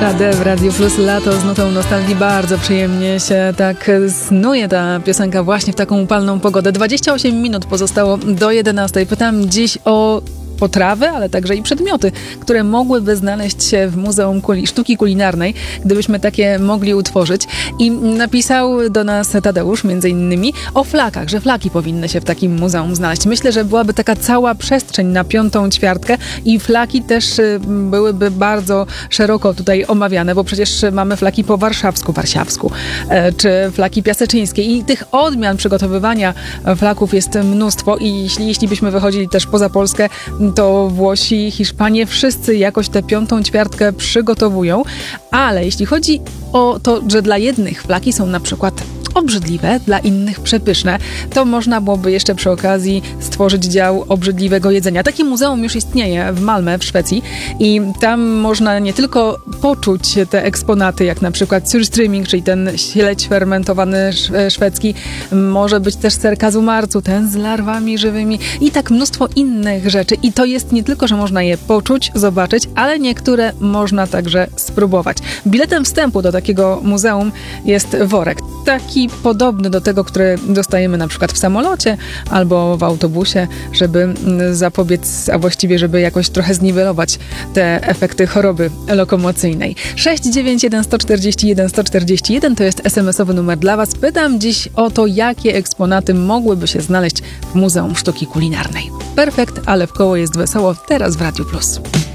Sade w Radiu Plus. Lato z nutą nostalgii. Bardzo przyjemnie się tak snuje ta piosenka właśnie w taką upalną pogodę. 28 minut pozostało do 11. Pytam dziś o potrawy, ale także i przedmioty, które mogłyby znaleźć się w Muzeum Sztuki Kulinarnej, gdybyśmy takie mogli utworzyć. I napisał do nas Tadeusz między innymi o flakach, że flaki powinny się w takim muzeum znaleźć. Myślę, że byłaby taka cała przestrzeń na piątą ćwiartkę i flaki też byłyby bardzo szeroko tutaj omawiane, bo przecież mamy flaki po warsiawsku, czy flaki piaseczyńskie i tych odmian przygotowywania flaków jest mnóstwo i jeśli byśmy wychodzili też poza Polskę, to Włosi, Hiszpanie, wszyscy jakoś tę piątą ćwiartkę przygotowują, ale jeśli chodzi o to, że dla jednych flaki są na przykład obrzydliwe, dla innych przepyszne, to można byłoby jeszcze przy okazji stworzyć dział obrzydliwego jedzenia. Takie muzeum już istnieje w Malmö w Szwecji i tam można nie tylko poczuć te eksponaty, jak na przykład surströmming, czyli ten śledź fermentowany szwedzki, może być też ser kazumarzu, ten z larwami żywymi i tak mnóstwo innych rzeczy. I to jest nie tylko, że można je poczuć, zobaczyć, ale niektóre można także spróbować. Biletem wstępu do takiego muzeum jest worek. Taki podobny do tego, który dostajemy na przykład w samolocie albo w autobusie, żeby zapobiec, a właściwie żeby jakoś trochę zniwelować te efekty choroby lokomocyjnej. 691 141 141 to jest SMS-owy numer dla Was. Pytam dziś o to, jakie eksponaty mogłyby się znaleźć w Muzeum Sztuki Kulinarnej. Perfekt, ale w koło jest wesoło teraz w Radiu Plus.